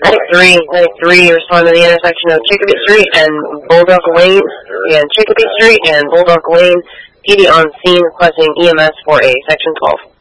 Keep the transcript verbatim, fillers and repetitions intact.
Medic three, Medic three, respond to the intersection of Chicopee Street and Bulldog Lane, and Chicopee Street and Bulldog Lane, P D on scene requesting E M S for a Section twelve.